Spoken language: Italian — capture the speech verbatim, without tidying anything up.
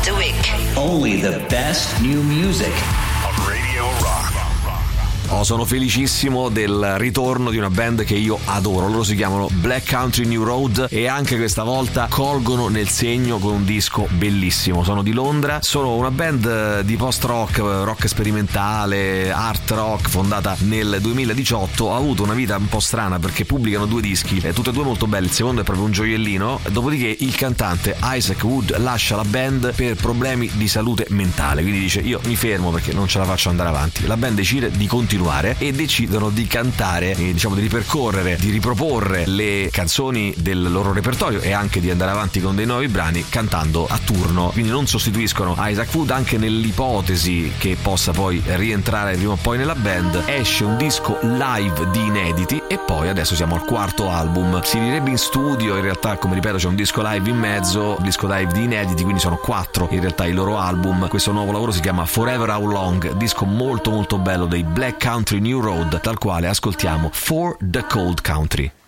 of the week. Only the best new music. On Radio Rock. Oh, sono felicissimo del ritorno di una band che io adoro. Loro si chiamano Black Country New Road e anche questa volta colgono nel segno con un disco bellissimo. Sono di Londra, sono una band di post rock, rock sperimentale, art rock, fondata nel duemiladiciotto. Ha avuto una vita un po' strana perché pubblicano due dischi, eh, tutti e due molto belli. Il secondo è proprio un gioiellino. Dopodiché il cantante Isaac Wood lascia la band per problemi di salute mentale, quindi dice: io mi fermo perché non ce la faccio andare avanti. La band decide di continuare e decidono di cantare, eh, diciamo di ripercorrere, di riproporre le canzoni del loro repertorio e anche di andare avanti con dei nuovi brani cantando a turno. Quindi non sostituiscono Isaac Wood, anche nell'ipotesi che possa poi rientrare prima o poi nella band. Esce un disco live di inediti e poi adesso siamo al quarto album. Si direbbe in studio, in realtà, come ripeto, c'è un disco live in mezzo, un disco live di inediti, quindi sono quattro in realtà i loro album. Questo nuovo lavoro si chiama Forever How Long, disco molto molto bello dei Black Country New Road, dal quale ascoltiamo For the Cold Country.